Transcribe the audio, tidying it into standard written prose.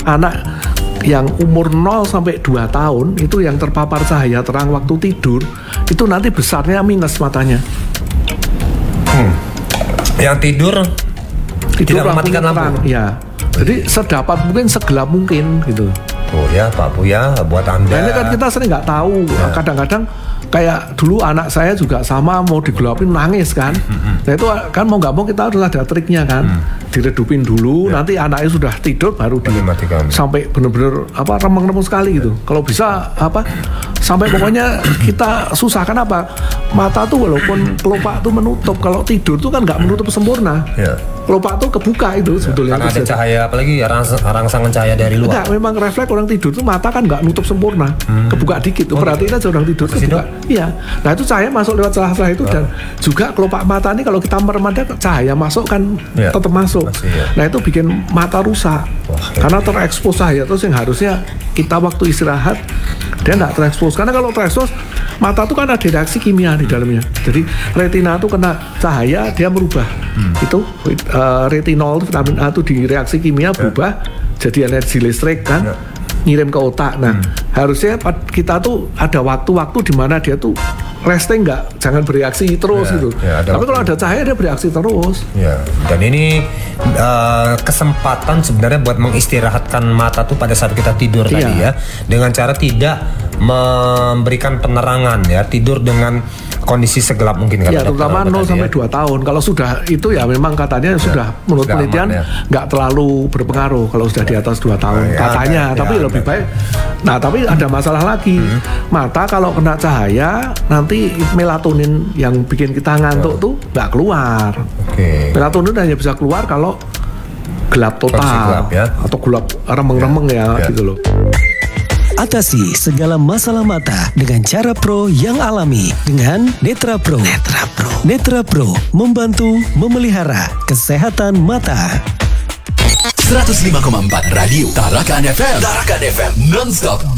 anak yang umur 0 sampai 2 tahun itu yang terpapar cahaya terang waktu tidur itu nanti besarnya minus matanya. Yang tidur tidak mematikan lampu. Ya. Jadi sedapat mungkin, segelap mungkin gitu. Oh ya Pak Buya, buat Anda. Nah, ini kan kita sering nggak tahu. Kadang-kadang kayak dulu anak saya juga sama, mau digelapin nangis kan. Nah itu kan mau nggak mau kita harus ada triknya kan. Diredupin dulu, nanti anaknya sudah tidur baru dimatikan. Sampai benar-benar remeng-remeng sekali gitu. Kalau bisa sampai pokoknya kita susah. Kenapa? Mata tuh walaupun kelopak tuh menutup, kalau tidur tuh kan nggak menutup sempurna. Kelopak tuh kebuka itu sebetulnya. Karena ada cahaya, apalagi rangsangan cahaya dari luar. Enggak, memang refleks orang tidur tuh mata kan nggak nutup sempurna, kebuka dikit. Perhatiin aja orang tidur kebuka. Iya. Nah itu cahaya masuk lewat celah-celah itu dan juga kelopak mata ini kalau kita merem ada cahaya masuk kan tetap masuk. Nah itu bikin mata rusak. Karena terekspos cahaya terus yang harusnya kita waktu istirahat dia nggak terekspos. Karena kalau terekspos mata tuh kan ada reaksi kimia di dalamnya. Jadi retina tuh kena cahaya dia merubah itu retinol vitamin A tuh di reaksi kimia berubah jadi energi listrik kan ngirim ke otak. Nah harusnya kita tuh ada waktu-waktu di mana dia tuh resting, jangan bereaksi terus gitu. Tapi kalau ada cahaya dia bereaksi terus. Dan ini kesempatan sebenarnya buat mengistirahatkan mata tuh pada saat kita tidur tadi ya, dengan cara tidak memberikan penerangan ya, tidur dengan kondisi segelap mungkin kan. Terutama 0 sampai 2 tahun. Kalau sudah itu ya memang katanya sudah menurut penelitian nggak terlalu berpengaruh kalau sudah di atas 2 tahun katanya. Tapi lebih baik. Nah tapi ada masalah lagi. Mata kalau kena cahaya nanti melatonin yang bikin kita ngantuk tuh nggak keluar. Melatonin hanya bisa keluar kalau gelap total atau gelap remeng-remeng gitu loh. Atasi segala masalah mata dengan cara pro yang alami dengan Netra Pro. Netra Pro membantu memelihara kesehatan mata. 105,4 Radio Tarakan FM non-stop